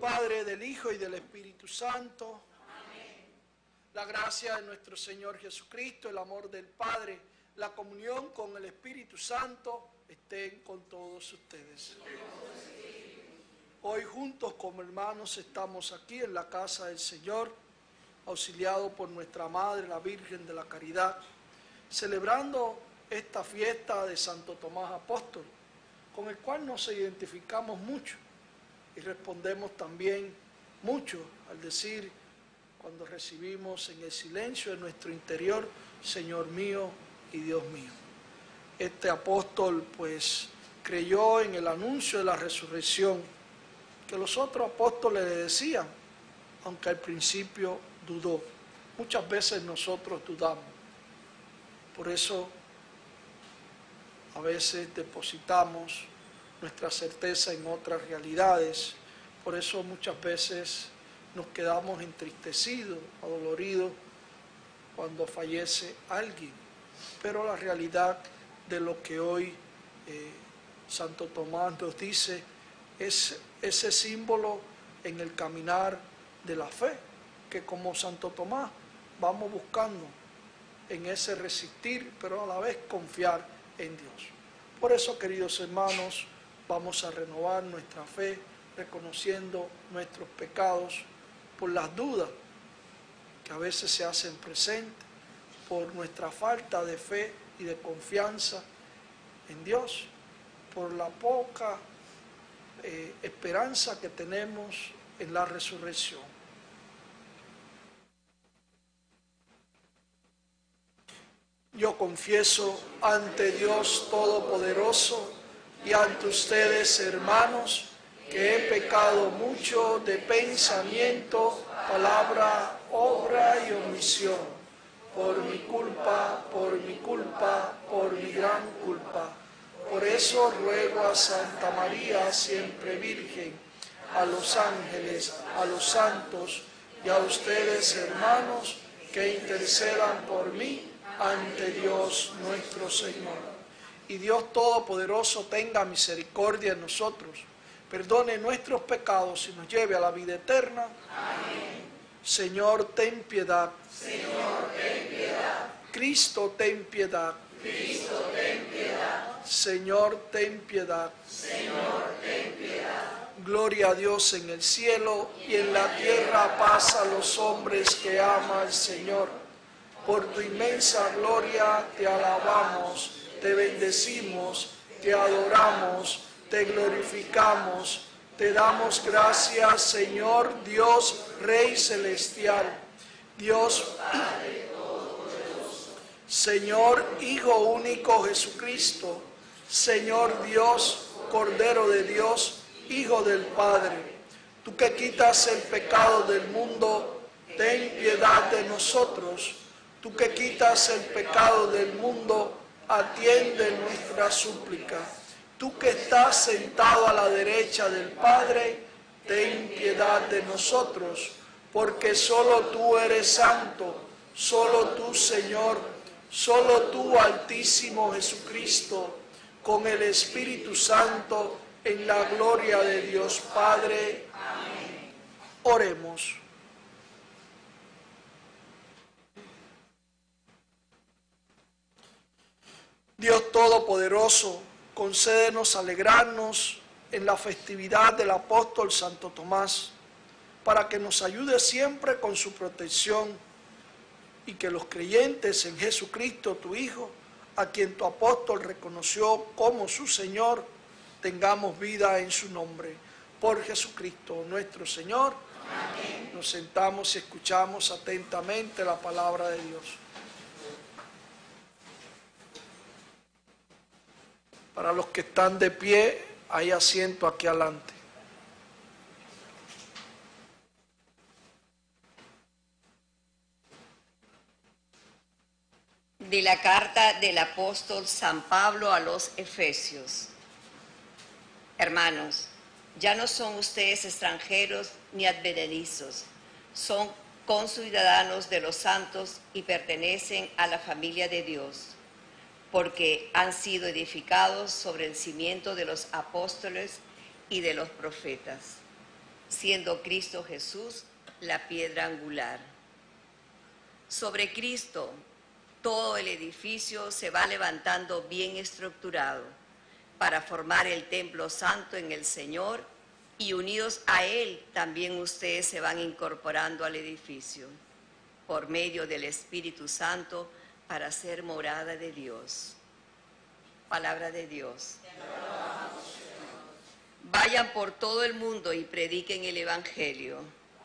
Padre, del Hijo y del Espíritu Santo. Amén. La gracia de nuestro Señor Jesucristo, el amor del Padre, la comunión con el Espíritu Santo estén con todos ustedes. Hoy juntos como hermanos estamos aquí en la casa del Señor, auxiliados por nuestra Madre, la Virgen de la Caridad, celebrando esta fiesta de Santo Tomás Apóstol, con el cual nos identificamos mucho y respondemos también mucho al decir, cuando recibimos en el silencio de nuestro interior, Señor mío y Dios mío. Este apóstol pues creyó en el anuncio de la resurrección que los otros apóstoles le decían, aunque al principio dudó. Muchas veces nosotros dudamos. Por eso a veces depositamos nuestra certeza en otras realidades. Por eso muchas veces nos quedamos entristecidos, adoloridos cuando fallece alguien. Pero la realidad de lo que hoy Santo Tomás nos dice es ese símbolo en el caminar de la fe, que como Santo Tomás vamos buscando en ese resistir, pero a la vez confiar en Dios. Por eso, queridos hermanos, vamos a renovar nuestra fe, reconociendo nuestros pecados por las dudas que a veces se hacen presentes, por nuestra falta de fe y de confianza en Dios, por la poca esperanza que tenemos en la resurrección. Yo confieso ante Dios Todopoderoso y ante ustedes, hermanos, que he pecado mucho de pensamiento, palabra, obra y omisión, por mi culpa, por mi gran culpa. Por eso ruego a Santa María, siempre Virgen, a los ángeles, a los santos y a ustedes, hermanos, que intercedan por mí ante Dios nuestro Señor. Y Dios Todopoderoso tenga misericordia de nosotros, perdone nuestros pecados y nos lleve a la vida eterna. Amén. Señor, ten piedad. Señor, ten piedad. Cristo, ten piedad. Cristo, ten piedad. Señor, ten piedad. Señor, ten piedad. Gloria a Dios en el cielo y en la tierra paz a los hombres que ama el Señor. Por tu inmensa gloria te alabamos, te bendecimos, te adoramos, te glorificamos, te damos gracias, Señor Dios, Rey celestial, Dios Padre Todopoderoso, Señor Hijo único Jesucristo, Señor Dios, Cordero de Dios, Hijo del Padre. Tú que quitas el pecado del mundo, ten piedad de nosotros. Tú que quitas el pecado del mundo, atiende nuestra súplica. Tú que estás sentado a la derecha del Padre, ten piedad de nosotros, porque solo tú eres santo, solo tú, Señor, solo tú, Altísimo Jesucristo, con el Espíritu Santo, en la gloria de Dios Padre. Amén. Oremos. Dios Todopoderoso, concédenos alegrarnos en la festividad del apóstol Santo Tomás, para que nos ayude siempre con su protección y que los creyentes en Jesucristo, tu Hijo, a quien tu apóstol reconoció como su Señor, tengamos vida en su nombre. Por Jesucristo nuestro Señor. Amén. Nos sentamos y escuchamos atentamente la palabra de Dios. Para los que están de pie, hay asiento aquí adelante. De la carta del apóstol San Pablo a los Efesios. Hermanos, ya no son ustedes extranjeros ni advenedizos, son conciudadanos de los santos y pertenecen a la familia de Dios, porque han sido edificados sobre el cimiento de los apóstoles y de los profetas. siendo Cristo Jesús la piedra angular. Sobre Cristo, todo el edificio se va levantando bien estructurado para formar el templo santo en el Señor, y unidos a Él también ustedes se van incorporando al edificio por medio del Espíritu Santo para ser morada de Dios. Palabra de Dios. Vayan por todo el mundo y prediquen el Evangelio.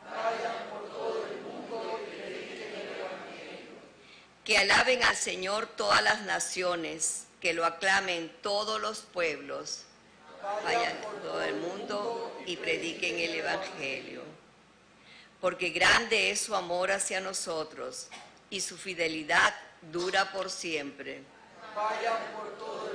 Que alaben al Señor todas las naciones, que lo aclamen todos los pueblos. Vayan por todo el mundo y prediquen el Evangelio. Porque grande es su amor hacia nosotros y su fidelidad dura por siempre. Vayan por todo el